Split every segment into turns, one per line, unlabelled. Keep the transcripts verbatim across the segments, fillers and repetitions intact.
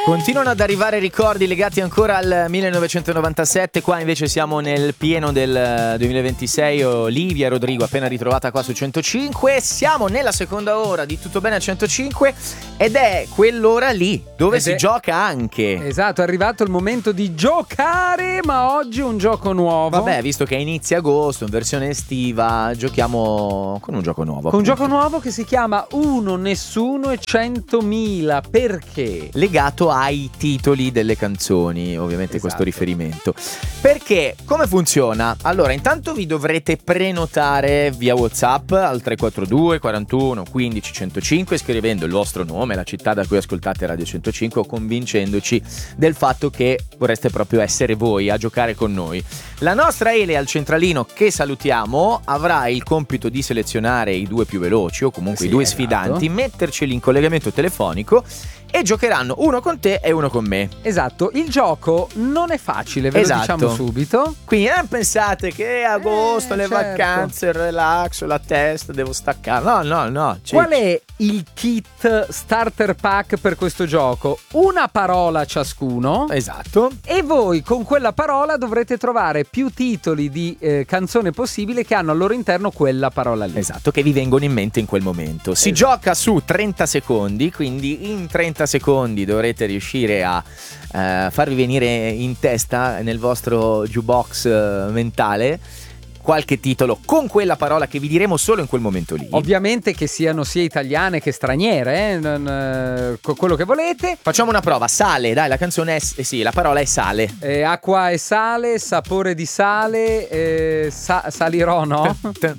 Continuano ad arrivare ricordi legati ancora al millenovecentonovantasette, qua invece siamo nel pieno del duemilaventisei. Olivia Rodrigo appena ritrovata qua su centocinque. Siamo nella seconda ora di Tutto Bene a centocinque ed è quell'ora lì dove ed si è... gioca anche.
Esatto, è arrivato il momento di giocare, ma oggi un gioco nuovo.
Vabbè, visto che inizia agosto, in versione estiva, giochiamo con un gioco nuovo.
Con un gioco nuovo che si chiama Uno, Nessuno e Centomila. Perché?
Legato ai titoli delle canzoni, ovviamente. Esatto. Questo riferimento. Perché come funziona? Allora, intanto vi dovrete prenotare via WhatsApp al tre quattro due quarantuno quindici centocinque scrivendo il vostro nome, la città da cui ascoltate Radio centocinque o convincendoci del fatto che vorreste proprio essere voi a giocare con noi. La nostra Ele al centralino, che salutiamo, avrà il compito di selezionare i due più veloci o comunque sì, i due esatto. sfidanti, metterceli in collegamento telefonico e giocheranno uno con te e uno con me.
Esatto, il gioco non è facile, ve
esatto.
lo diciamo subito.
Quindi non pensate che è agosto, eh, le certo. vacanze, il relax, la testa, devo staccare. No, no, no. C'è...
Qual è il kit starter pack per questo gioco? Una parola ciascuno.
Esatto.
E voi con quella parola dovrete trovare più titoli di eh, canzone possibile che hanno al loro interno quella parola lì.
Esatto, che vi vengono in mente in quel momento. Si esatto. gioca su trenta secondi, quindi in trenta secondi dovrete riuscire a uh, farvi venire in testa nel vostro jukebox uh, mentale qualche titolo con quella parola che vi diremo solo in quel momento lì.
Ovviamente che siano sia italiane che straniere, eh? non, eh, con quello che volete.
Facciamo una prova. Sale, dai, la canzone è eh sì, la parola è sale.
Eh, acqua e sale, sapore di sale, eh, sa- salirò, no?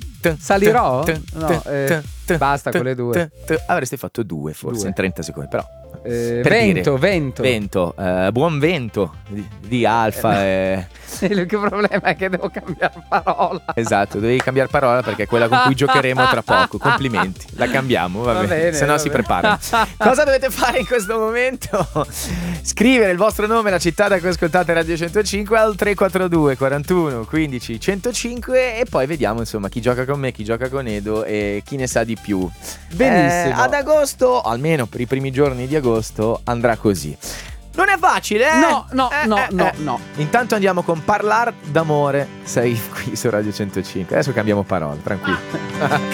Salirò? No, eh, basta quelle due.
Avreste fatto due forse due. in trenta secondi, però.
Eh, vento,
dire,
vento,
vento, eh, buon vento di, di Alfa. Eh,
eh. Il problema è che devo cambiare parola.
Esatto, devi cambiare parola perché è quella con cui giocheremo tra poco. Complimenti, la cambiamo, va, va bene, bene se no si prepara. Cosa dovete fare in questo momento? Scrivere il vostro nome, la città da cui ascoltate Radio centocinque al tre quattro due quarantuno quindici centocinque e poi vediamo insomma chi gioca con me, chi gioca con Edo e chi ne sa di più.
Benissimo.
Eh, ad agosto, almeno per i primi giorni di agosto, andrà così. Non è facile, eh?
No, no,
eh,
no,
eh,
no,
eh.
no.
Intanto andiamo con Parlar d'amore. Sei qui su Radio centocinque. Adesso cambiamo parola, tranquillo.